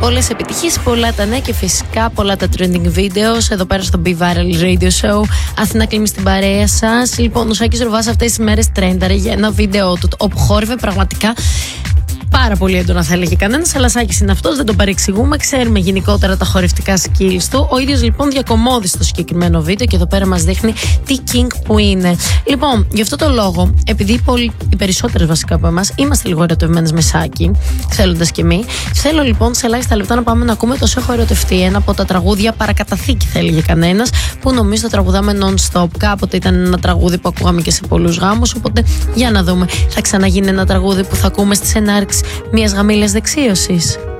Πολλές επιτυχίες, πολλά τα νέα και φυσικά πολλά τα trending videos εδώ πέρα στο Be Viral Radio Show. Αθηνά Κλίμη στην παρέα σας. Λοιπόν, ο Σάκης Ρουβάς αυτές τις μέρες τρένταρε για ένα βίντεο του όπου χόρευε πραγματικά πάρα πολύ έντονα, θα έλεγε κανένας, αλλά Σάκης είναι αυτός, δεν τον παρεξηγούμε. Ξέρουμε γενικότερα τα χορευτικά skills του. Ο ίδιος λοιπόν διακομώδει στο συγκεκριμένο βίντεο και εδώ πέρα μας δείχνει τι king που είναι. Λοιπόν, γι' αυτό το λόγο, επειδή οι περισσότερες βασικά από εμάς είμαστε λίγο ερωτευμένες με Σάκη, θέλοντας και εμείς, θέλω λοιπόν σε ελάχιστα λεπτά να πάμε να ακούμε το «Σε έχω ερωτευτεί», ένα από τα τραγούδια παρακαταθήκη, θα έλεγε κανένας, που νομίζω το τραγουδάμε non-stop. Κάποτε ήταν ένα τραγούδι που ακούγαμε και σε πολλούς γάμους, οπότε για να δούμε. Θα ξαναγίνει ένα τραγούδι που θα ακούμε στις ενάρξεις μιας γαμήλιας δεξίωσης.